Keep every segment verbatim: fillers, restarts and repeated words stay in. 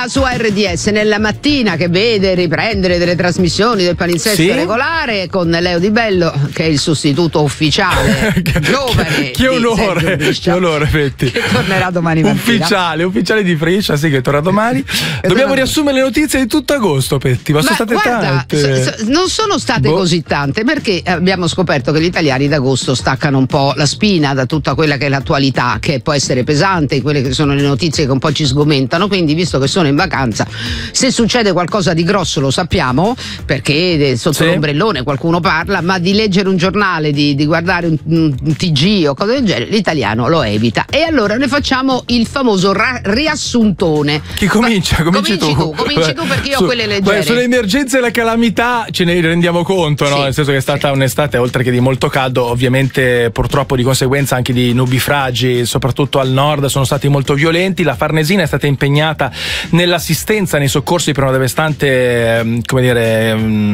su A R D S nella mattina che vede riprendere delle trasmissioni del palinsesto sì? regolare con Leo Di Bello che è il sostituto ufficiale giovane. Che onore, che onore, Fetti. Che tornerà domani mattina. Ufficiale, ufficiale di Brescia, sì, che torna domani. Dobbiamo riassumere le notizie di tutto agosto, Petti, ma, ma sono state guarda, tante. So, so, non sono state boh. così tante perché abbiamo scoperto che gli italiani d'agosto staccano un po' la spina da tutta quella che è l'attualità, che può essere pesante, quelle che sono le notizie che un po' ci sgomentano, quindi visto che sono in vacanza, se succede qualcosa di grosso lo sappiamo perché sotto sì. l'ombrellone qualcuno parla, ma di leggere un giornale, di, di guardare un, un T G o cose del genere, l'italiano lo evita. E allora ne facciamo il famoso ra- riassuntone. Chi comincia? Cominci, cominci tu. tu Cominci tu perché io ho quelle leggere. Sulle emergenze e le calamità ce ne rendiamo conto, no? Sì. Nel senso che è stata sì. un'estate, oltre che di molto caldo, ovviamente purtroppo di conseguenza anche di nubifragi, soprattutto al nord, sono stati molto violenti. La Farnesina è stata impegnata nell'assistenza, nei soccorsi per una devastante, come dire,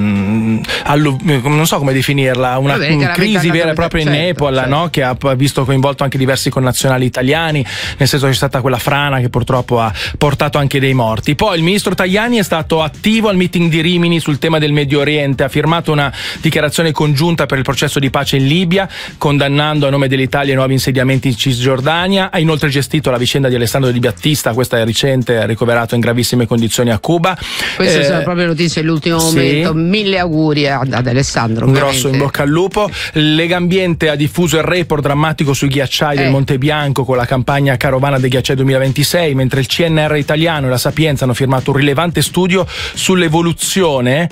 allu- non so come definirla, una Vabbè, crisi vera e propria certo, in Nepal, certo. no? Che ha visto coinvolto anche diversi connazionali italiani, nel senso che c'è stata quella frana che purtroppo ha portato anche dei morti. Poi il ministro Tajani è stato attivo al meeting di Rimini sul tema del Medio Oriente, ha firmato una dichiarazione congiunta per il processo di pace in Libia, condannando a nome dell'Italia i nuovi insediamenti in Cisgiordania, ha inoltre gestito la vicenda di Alessandro Di Battista, questa è recente, ricoverato in gravissime condizioni a Cuba. Queste eh, sono proprio notizie dell'ultimo sì. momento, mille auguri ad, ad Alessandro. Un ovviamente. grosso in bocca al lupo. Legambiente ha diffuso il report drammatico sui ghiacciai eh. del Monte Bianco con la campagna Carovana dei Ghiacciai duemilaventisei, mentre il C N R italiano e la Sapienza hanno firmato un rilevante studio sull'evoluzione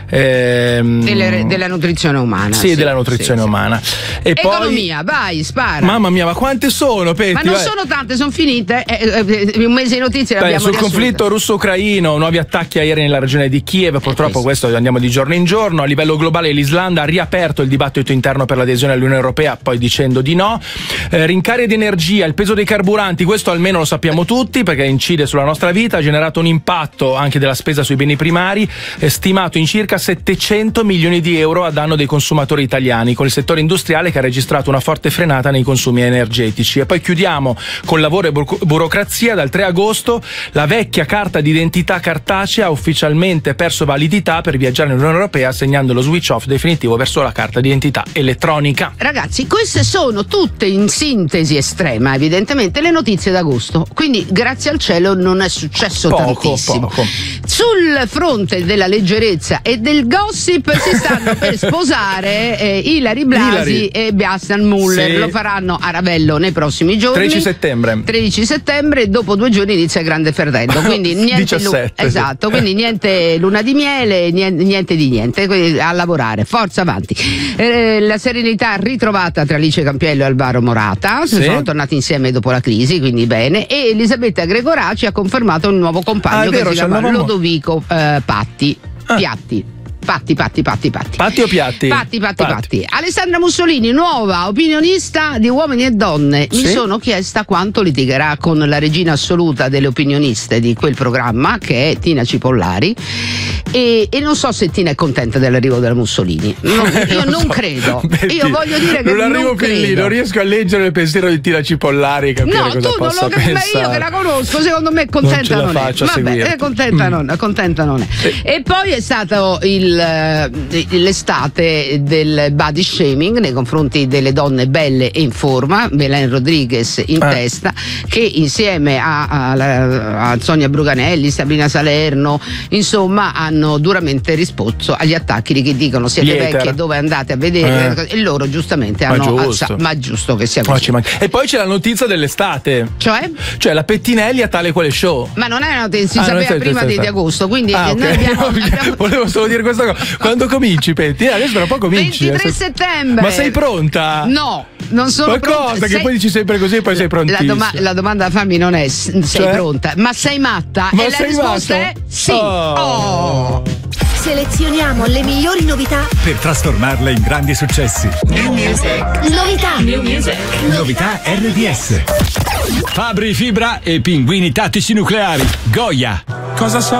ehm, Delle, della nutrizione umana. Sì, sì della nutrizione sì, umana. E Economia, poi, vai, spara. Mamma mia, ma quante sono, Petti? Ma non vai. sono tante, sono finite. Eh, eh, un mese di notizie Dai, l'abbiamo sul riassunta. conflitto russo-ucraino, nuovi attacchi aerei nella regione di Kiev, purtroppo eh, questo andiamo di giorno in giorno. A livello globale l'Islanda ha riaperto il dibattito interno per l'adesione all'Unione Europea, poi dicendo di no. Eh, rincari di energia, il peso dei carburanti, questo almeno lo sappiamo tutti perché incide sulla nostra vita, ha generato un impatto anche della spesa sui beni primari, eh, stimato in circa settecento milioni di euro a danno dei consumatori italiani, con il settore industriale che ha registrato una forte frenata nei consumi energetici. E poi chiudiamo con lavoro e bur- burocrazia. Dal tre agosto la vecchia carta d'identità cartacea ha ufficialmente perso validità per viaggiare nell'Unione Europea, segnando lo switch off definitivo verso la carta d'identità elettronica. Ragazzi, queste sono tutte in sintesi estrema evidentemente le notizie d'agosto, quindi grazie al cielo non è successo poco, tantissimo. Poco. Sul fronte della leggerezza e del gossip si stanno per sposare eh, Ilary Blasi Ilary. e Bastian Muller, sì. Lo faranno a Ravello nei prossimi giorni. tredici settembre. tredici settembre, dopo due giorni inizia il Grande Ferrendo, quindi niente diciassette, lu- esatto, sì. Quindi niente luna di miele, niente, niente di niente, quindi a lavorare, forza avanti. Eh, la serenità ritrovata tra Alice Campiello e Alvaro Morata, sì. Sono tornati insieme dopo la crisi, quindi bene. E Elisabetta Gregoraci ha confermato il nuovo compagno, ah, che vero, si chiama Lodovico eh, Patti ah. Piatti. Patti, patti, patti, patti. Patti o piatti? Patti, patti, patti. patti. Alessandra Mussolini, nuova opinionista di Uomini e Donne. Mi sì? sono chiesta quanto litigherà con la regina assoluta delle opinioniste di quel programma, che è Tina Cipollari. E, e non so se Tina è contenta dell'arrivo della Mussolini. Non, io non, non so. credo. Betti, io voglio dire che non arrivo non credo. Lì, non riesco a leggere il pensiero di Tina Cipollari e capire no, cosa tu possa non lo pensare. Ma io che la conosco, secondo me contenta non, non è. Vabbè, eh, contenta, mm. non, contenta non è. Sì. E poi è stato il l'estate del body shaming nei confronti delle donne belle e in forma, Belen Rodriguez in eh. testa, che insieme a, a, a Sonia Bruganelli, Sabrina Salerno, insomma hanno duramente risposto agli attacchi di chi dicono siete Lieter. vecchie, dove andate a vedere, eh. e loro giustamente hanno ma giusto, alza, ma giusto che sia così. E poi c'è la notizia dell'estate, cioè? Cioè la Pettinelli a Tale Quale Show. Ma non è una notizia, si ah, sapeva prima di, di agosto, quindi ah, noi okay. abbiamo, abbiamo... volevo solo dire questa cosa. Quando cominci, Petti? Adesso tra poco cominci. ventitré settembre. Ma sei pronta? No, non sono ma pronta. cosa? Sei... Che poi dici sempre così e poi sei prontissima. La, doma- la domanda a farmi non è sei cioè? pronta, ma sei matta? Ma e la risposta matta? è sì. Oh. Oh. Selezioniamo le migliori novità per trasformarle in grandi successi. New Music. Novità. New Music. Novità R D S. Fabri Fibra e pinguini tattici nucleari. Goya. Cosa so?